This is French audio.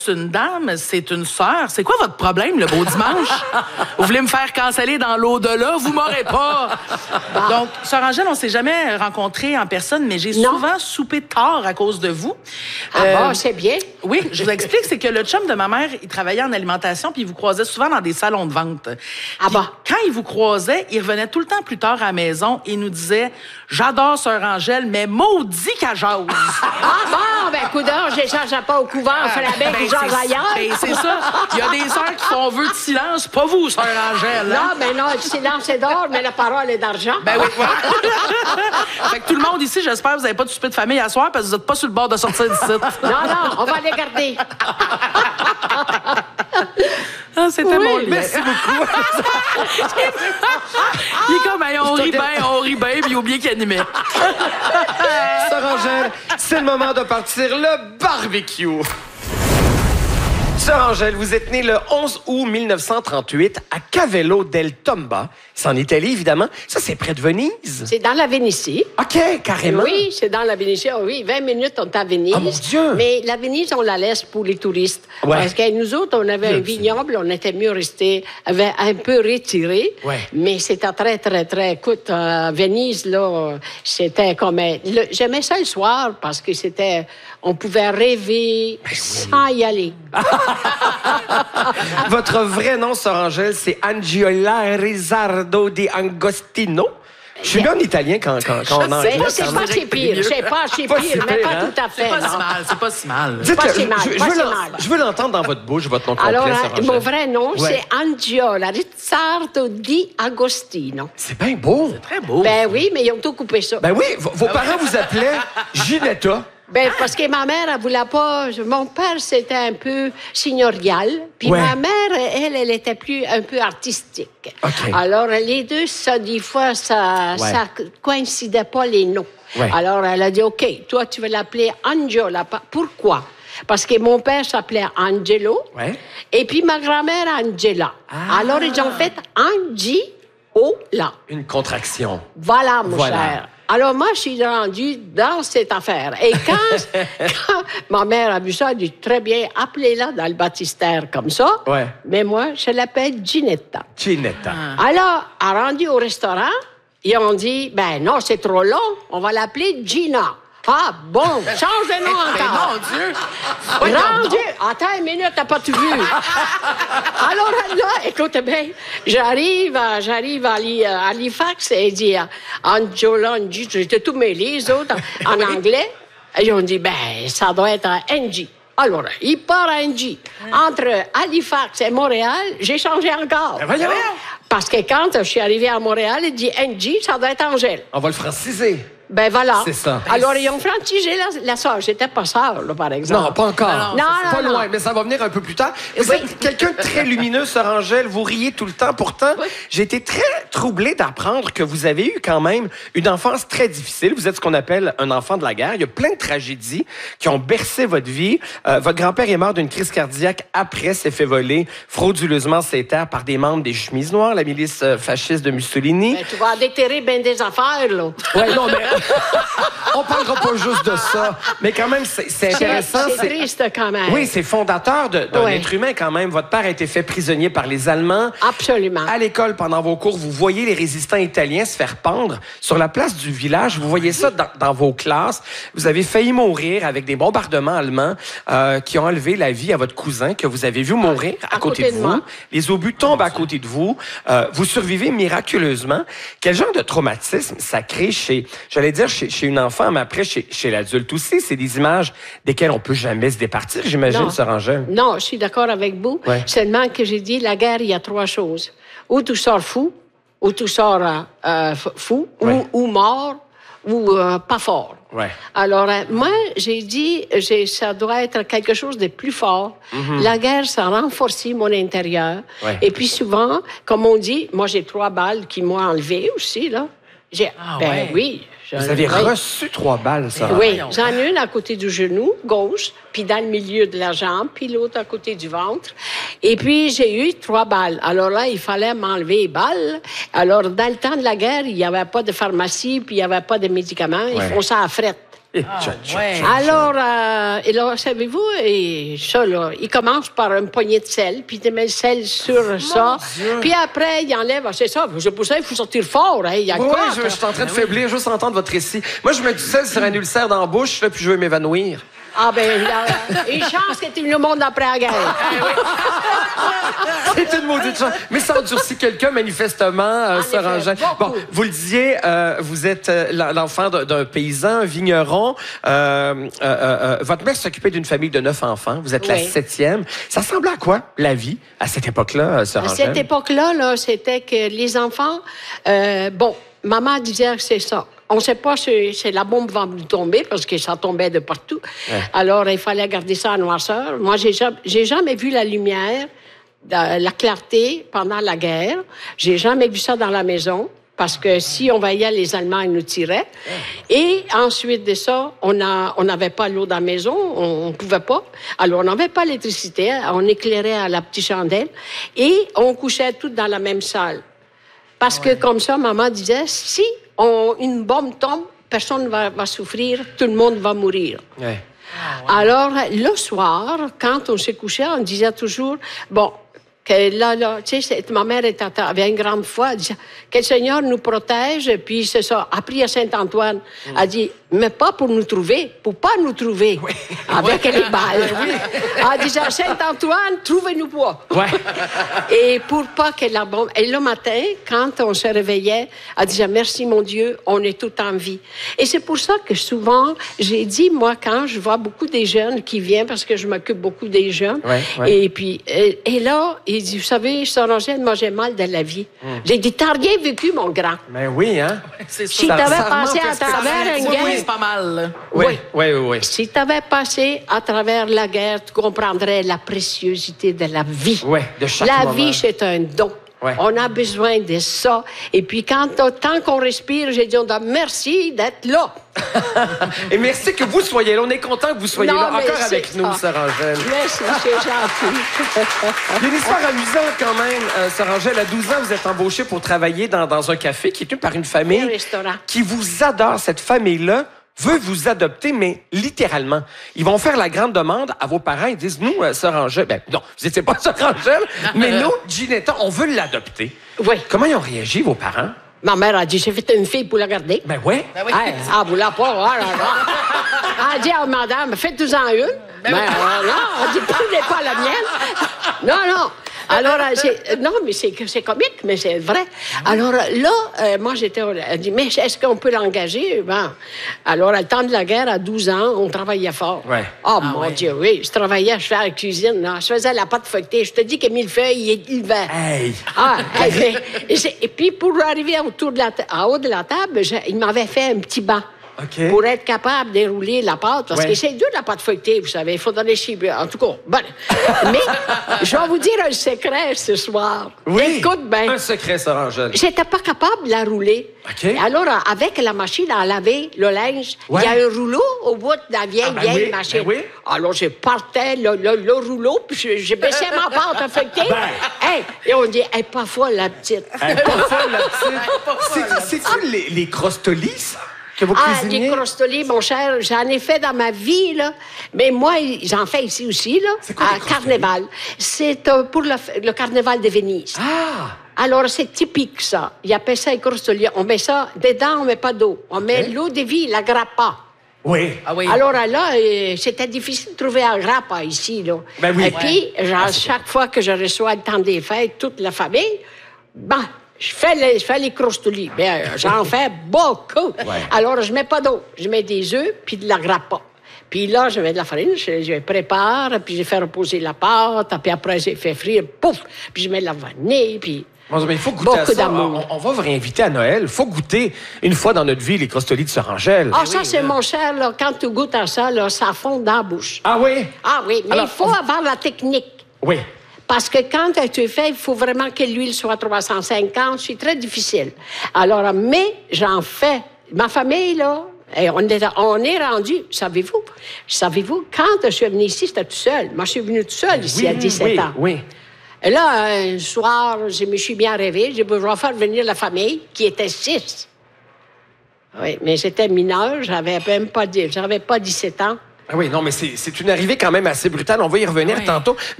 C'est une dame, c'est une sœur. C'est quoi votre problème, le beau dimanche? Vous voulez me faire canceller dans l'au-delà? Vous m'aurez pas! Donc, sœur Angèle, on s'est jamais rencontrés en personne, mais j'ai souvent soupé tard à cause de vous. Bon, c'est bien. Oui, je vous explique, c'est que le chum de ma mère, il travaillait en alimentation, puis il vous croisait souvent dans des salons de vente. Puis, quand il vous croisait, il revenait tout le temps plus tard à la maison et nous disait « J'adore sœur Angèle, mais maudit qu'elle jase! » Ben, coudonc, j'échange pas au couvent, on fait la bête qui jase ailleurs. Ben, c'est ça. Il y a des sœurs qui font vœu de silence, pas vous, sœur Angèle. Hein? Non, mais non, le silence est d'or, mais la parole est d'argent. Ben oui. Fait que tout le monde ici, j'espère que vous n'avez pas de souper de famille à soir parce que vous n'êtes pas sur le bord de sortir d'ici. Non, on va les garder. Ah, c'était mon lien. Merci beaucoup. Il est comme, hey, on rit bien, puis il a oublié qu'il animait. Sœur Angèle, c'est le moment de partir le barbecue. Sœur Angèle, vous êtes née le 11 août 1938 à Cavello del Tomba. C'est en Italie, évidemment. Ça, c'est près de Venise. C'est dans la Vénétie. OK, carrément. Oui, c'est dans la Vénétie. Oh, oui, 20 minutes, on est à Venise. Oh, mon Dieu! Mais la Venise, on la laisse pour les touristes. Ouais. Parce que nous autres, on avait un vignoble, on était mieux restés un peu retirés. Ouais. Mais c'était très, très, très... Écoute, Venise, là, c'était comme... J'aimais ça le soir parce que c'était... On pouvait rêver sans y aller. Votre vrai nom, Sœur Angèle, c'est Angiola Rizzardo di Angostino. Je suis bien en italien quand on en C'est pas si pire. C'est pas si pire, mais pas tout à fait. C'est pas si mal. Je veux l'entendre dans votre bouche, votre nom complet, Alors, Sœur Angèle. mon vrai nom, c'est Angiola Rizzardo di Agostino. C'est bien beau. C'est très beau. Ben oui, mais ils ont tout coupé ça. Ben oui, vos parents vous appelaient Ginetta. Ben, parce que ma mère, elle voulait pas... Mon père, c'était un peu signorial. Puis ma mère, elle était un peu artistique. Okay. Alors, les deux, ça, des fois, ça coïncidait pas les noms. Ouais. Alors, elle a dit, OK, toi, tu veux l'appeler Angiola. Pourquoi? Parce que mon père s'appelait Angelo. Ouais. Et puis ma grand-mère, Angela. Alors, ils ont fait Angiola. Une contraction. Voilà, mon cher. Alors, moi, je suis rendue dans cette affaire. Et quand ma mère a vu ça, elle dit, très bien, appelez-la dans le baptistère comme ça. Ouais. Mais moi, je l'appelle Ginetta. Ginetta. Alors, elle est rendue au restaurant, ils ont dit, ben non, c'est trop long, on va l'appeler Gina. Ah, bon, change de nom encore. Mon Dieu! Rendu. Attends une minute, t'as pas tout vu. Alors là, écoute bien, j'arrive à Halifax et il dit Angiola, j'étais tout mêlé, les autres, en anglais. Et ils ont dit, ben, ça doit être un NG. Alors, il part à NG. Entre Halifax et Montréal, j'ai changé encore. Ben voyons. Parce que quand je suis arrivée à Montréal, il dit NG, ça doit être Angèle. On va le franciser. Ben voilà. C'est ça. Alors, ils ont franchigé la sœur. J'étais pas sœur, là, par exemple. Non, pas encore. Non, pas loin, mais ça va venir un peu plus tard. Vous êtes quelqu'un de très lumineux, Sœur Angèle. Vous riez tout le temps. Pourtant, j'ai été très troublé d'apprendre que vous avez eu quand même une enfance très difficile. Vous êtes ce qu'on appelle un enfant de la guerre. Il y a plein de tragédies qui ont bercé votre vie. Votre grand-père est mort d'une crise cardiaque après s'est fait voler frauduleusement ses terres par des membres des Chemises Noires, la milice fasciste de Mussolini. Ben, tu vas déterrer bien des affaires, là. Ouais, non, mais on parlera pas juste de ça. Mais quand même, c'est intéressant. C'est triste, quand même. Oui, c'est fondateur d'un être humain, quand même. Votre père a été fait prisonnier par les Allemands. Absolument. À l'école, pendant vos cours, vous voyez les résistants italiens se faire pendre sur la place du village. Vous voyez ça dans vos classes. Vous avez failli mourir avec des bombardements allemands qui ont enlevé la vie à votre cousin que vous avez vu mourir à côté de vous. Les obus tombent à côté de vous. Vous survivez miraculeusement. Quel genre de traumatisme ça crée chez une enfant, mais après, chez l'adulte aussi? C'est des images desquelles on peut jamais se départir, j'imagine, Sœur Angèle. Non, je suis d'accord avec vous. Ouais. Seulement que j'ai dit, la guerre, il y a trois choses. Ou tu sors fou, ou tu sors fou, ou mort, ou pas fort. Ouais. Alors, moi, j'ai dit, ça doit être quelque chose de plus fort. La guerre, ça a renforcé mon intérieur. Ouais. Et puis souvent, comme on dit, moi, j'ai 3 balles qui m'ont enlevé aussi, là. Oui. Vous avez reçu 3 balles, ça. Oui, j'en ai une à côté du genou gauche, puis dans le milieu de la jambe, puis l'autre à côté du ventre. Et puis, j'ai eu 3 balles. Alors là, il fallait m'enlever les balles. Alors, dans le temps de la guerre, il n'y avait pas de pharmacie, puis il n'y avait pas de médicaments. Ils font ça à frette. Ouais. Alors, et là, savez-vous, et ça, là, il commence par une poignée de sel, puis il met le sel sur ça. Puis après, il enlève, c'est ça, c'est pour ça qu'il faut sortir fort. Hein, il y a quoi, je suis en train de faiblir, juste entendre votre récit. Moi, je mets du sel sur un ulcère dans la bouche, là, puis je veux m'évanouir. Ah, ben, une chance que tu es le monde après la guerre. C'est une maudite chance. Mais ça endurcit quelqu'un, manifestement, Sœur Angèle. Bon, vous le disiez, vous êtes l'enfant d'un paysan, un vigneron. Votre mère s'occupait d'une famille de 9 enfants. Vous êtes la 7e. Ça ressemblait à quoi, la vie, à cette époque-là, Sœur Angèle? À cette époque-là, là, c'était que les enfants... maman disait que c'est ça. On ne sait pas si la bombe va nous tomber parce que ça tombait de partout. Ouais. Alors, il fallait garder ça en noirceur. Moi, j'ai jamais vu la lumière, la clarté pendant la guerre. J'ai jamais vu ça dans la maison parce que si on voyait les Allemands, ils nous tiraient. Et ensuite de ça, on n'avait pas l'eau dans la maison, on ne pouvait pas. Alors, on n'avait pas l'électricité, on éclairait à la petite chandelle et on couchait tous dans la même salle. Parce que comme ça, maman disait, si une bombe tombe, personne ne va souffrir, tout le monde va mourir. Ouais. Alors, le soir, quand on se couchait, on disait toujours, bon, que là, tu sais, ma mère avait une grande foi, elle disait, que le Seigneur nous protège, puis c'est ça, a prié à Saint-Antoine, a dit, mais pas pour nous trouver, pour pas nous trouver, avec les balles. Elle disait, Saint-Antoine, trouvez-nous pas. Ouais. Et pour pas que la bombe... Et le matin, quand on se réveillait, elle disait, merci mon Dieu, on est tout en vie. Et c'est pour ça que souvent, j'ai dit, moi, quand je vois beaucoup des jeunes qui viennent, parce que je m'occupe beaucoup des jeunes, et puis, et là, il dit, vous savez, Sœur Angèle, moi, j'ai mal de la vie. J'ai dit, t'as rien vécu, mon grand. Ben oui, hein? C'est ça. Si t'avais passé à travers une guerre... C'est pas mal. Oui. Si t'avais passé à travers la guerre, tu comprendrais la préciosité de la vie. Oui, de chaque moment. La moment. vie, c'est un don. Ouais. On a besoin de ça. Et puis, tant qu'on respire, j'ai dit, on doit merci d'être là. Et merci que vous soyez là. On est content que vous soyez là, encore avec nous, Sœur Angèle. Merci, c'est gentil. Il y a une histoire amusante quand même, Sœur Angèle. À 12 ans, vous êtes embauchée pour travailler dans un café qui est tenu par une famille qui vous adore. Cette famille-là veut vous adopter, mais littéralement. Ils vont faire la grande demande à vos parents. Ils disent, nous, Sœur Angèle... Ben, non, vous n'étiez pas Sœur Angèle, mais nous, Ginetta, on veut l'adopter. Oui. Comment ils ont réagi, vos parents? Ma mère a dit, j'ai fait une fille pour la garder. Ben oui. Vous l'avez pas. Elle a dit, madame, faites-en une. Non, elle dit, prenez pas la mienne. Non. Alors, non, mais c'est comique, mais c'est vrai. Alors là, moi, elle dit, mais est-ce qu'on peut l'engager? Ben, alors, à le temps de la guerre, à 12 ans, on travaillait fort. Ouais. Mon Dieu, oui. Je travaillais, je faisais la cuisine, là. Je faisais la pâte feuilletée. Je te dis que millefeuille, il va. Hey! Et puis, pour arriver en haut de la table, il m'avait fait un petit banc. Okay. Pour être capable de rouler la pâte. Parce que c'est dur, la pâte feuilletée, vous savez. Il faut donner chibre. En tout cas, bon. Mais je vais vous dire un secret ce soir. Oui. Écoute bien. Un secret, Sœur Angèle. J'étais pas capable de la rouler. Okay. Alors, avec la machine à laver le linge, il y a un rouleau au bout de la vieille machine. Oui. Alors, je partais le rouleau, puis je baissais ma pâte feuilletée. Et on dit, elle n'est pas folle, la petite. Elle n'est pas folle, la petite. C'est-tu les crostolis, ça? Les crostolis, mon cher, j'en ai fait dans ma vie, là. Mais moi, j'en fais ici aussi, là. C'est quoi, à Carnaval. C'est pour le Carnaval de Venise. Ah! Alors, c'est typique, ça. Ils appellent ça les crostolis. On met ça dedans, on met pas d'eau. On met l'eau de vie, la grappa. Oui. Ah oui. Alors là, c'était difficile de trouver un grappa ici, là. Ben oui. Et puis, chaque fois que je reçois le temps des fêtes, toute la famille, je fais les crostolis. Bien, j'en fais beaucoup. Ouais. Alors, je mets pas d'eau. Je mets des œufs puis de la grappa. Puis là, je mets de la farine, je prépare, puis je fais reposer la pâte, puis après, je fais frire, pouf! Puis je mets de la vanille, puis... Bon, mais il faut goûter à ça. On va vous réinviter à Noël. Il faut goûter une fois dans notre vie les crostolis de Sœur Angèle. Ah, ça, c'est mon cher, là. Quand tu goûtes à ça, là, ça fond dans la bouche. Ah oui? Ah oui, mais il faut avoir la technique. Oui. Parce que quand tu fais, il faut vraiment que l'huile soit 350. C'est très difficile. Alors, mais j'en fais. Ma famille, là, on est rendu, savez-vous, quand je suis venue ici, c'était tout seul. Moi, je suis venue tout seul ici à 17 ans. Oui. Et là, un soir, je me suis bien rêvé. J'ai besoin de faire venir la famille, qui était 6. Oui, mais j'étais mineure, j'avais pas 17 ans. Ah oui, non, mais c'est une arrivée quand même assez brutale. On va y revenir tantôt.